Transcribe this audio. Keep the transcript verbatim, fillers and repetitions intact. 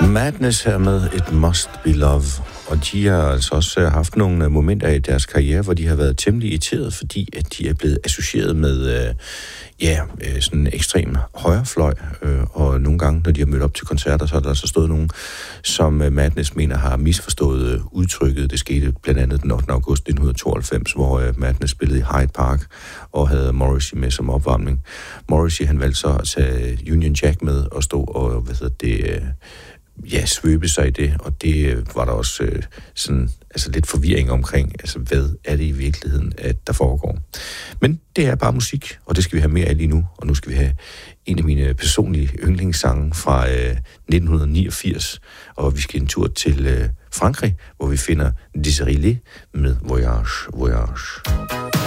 Madness her med It Must Be Love. Og de har altså også haft nogle momenter i deres karriere, hvor de har været temmelig irriteret, fordi at de er blevet associeret med øh, ja, øh, sådan en ekstrem højrefløj. Øh, og nogle gange, når de har mødt op til koncerter, så har der altså stået nogen, som øh, Madness mener har misforstået øh, udtrykket. Det skete blandt andet den ottende august nitten tooghalvfems, hvor øh, Madness spillede i Hyde Park og havde Morrissey med som opvarmning. Morrissey, han valgte så at tage Union Jack med og stå og, hvad hedder det... Øh, ja, svøbe sig i det, og det øh, var der også øh, sådan, altså lidt forvirring omkring, altså hvad er det i virkeligheden, at der foregår. Men det er bare musik, og det skal vi have mere af lige nu, og nu skal vi have en af mine personlige yndlingssange fra øh, nitten niogfirs, og vi skal en tur til øh, Frankrig, hvor vi finder Désirée med Voyage, Voyage.